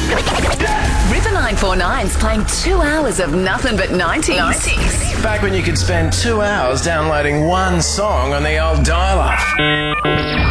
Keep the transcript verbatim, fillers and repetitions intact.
River nine four nine's playing two hours of nothing but nineties. nineties. Back when you could spend two hours downloading one song on the old dial-up.